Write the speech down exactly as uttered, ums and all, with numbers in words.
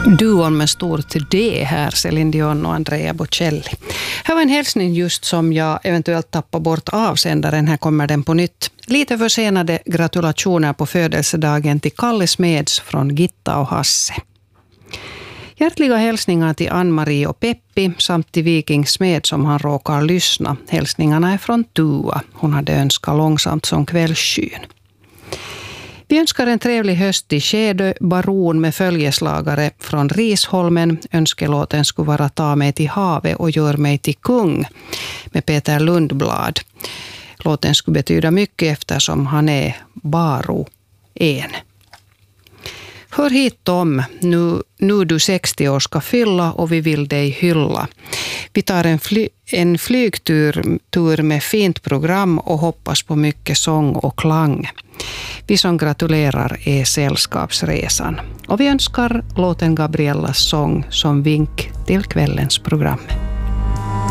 Duon med stort D här, Céline Dion och Andrea Bocelli. Här var en hälsning just som jag eventuellt tappar bort avsändaren. Här kommer den på nytt. Lite försenade gratulationer på födelsedagen till Kalle Smeds från Gitta och Hasse. Hjärtliga hälsningar till Ann-Marie och Peppi samt till Viking Smed som han råkar lyssna. Hälsningarna är från Tua. Hon hade önskat långsamt som kvällsskyn. Vi önskar en trevlig höst till Skedö baron med följeslagare från Risholmen. Önskelåten skulle vara Ta mig till havet och gör mig till kung med Peter Lundblad. Låten skulle betyda mycket eftersom han är baro en. Hör hit om, nu, nu du sextio år ska fylla och vi vill dig hylla. Vi tar en, fly, en flygtur tur med fint program och hoppas på mycket sång och klang. Vi som gratulerar är Sällskapsresan. Och vi önskar låten Gabriellas sång som vink till kvällens program.